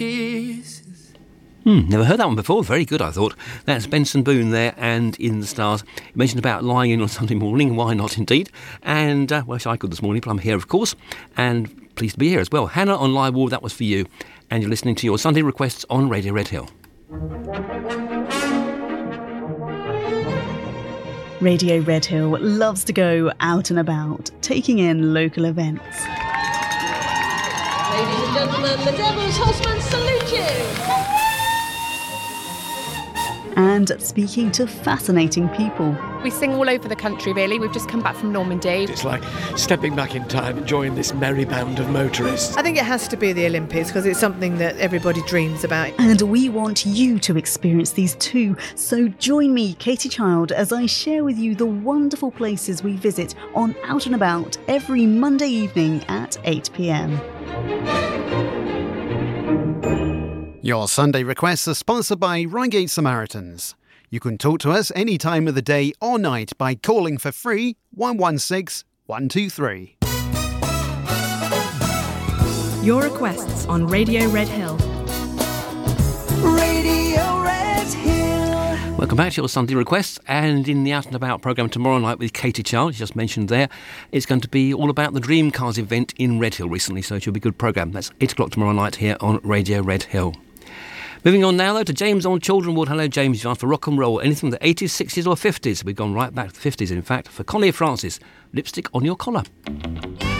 pieces. Never heard that one before. Very good, I thought. That's Benson Boone there and In the Stars. You mentioned about lying in on Sunday morning. Why not, indeed? And, wish I could this morning, but I'm here, of course. And pleased to be here as well. Hannah on Live Wall, that was for you. And you're listening to your Sunday requests on Radio Red Hill. Radio Red Hill loves to go out and about, taking in local events. Ladies and gentlemen, the Devil's Horsemen salute you! And speaking to fascinating people. We sing all over the country, really. We've just come back from Normandy. It's like stepping back in time and joining this merry band of motorists. I think it has to be the Olympics because it's something that everybody dreams about. And we want you to experience these too. So join me, Katie Child, as I share with you the wonderful places we visit on Out and About every Monday evening at 8 p.m. Your Sunday requests are sponsored by Reigate Samaritans. You can talk to us any time of the day or night by calling for free 116 123. Your requests on Radio Red Hill. Radio Red Hill. Welcome back to your Sunday requests, and in the Out and About programme tomorrow night with Katie Child, you just mentioned there, it's going to be all about the Dream Cars event in Red Hill recently, so it should be a good programme. That's 8 o'clock tomorrow night here on Radio Red Hill. Moving on now, though, to James on Children Wood. Hello, James. You asked for rock and roll, anything from the 80s, 60s or 50s. We've gone right back to the 50s, in fact, for Connie Francis, Lipstick on Your Collar.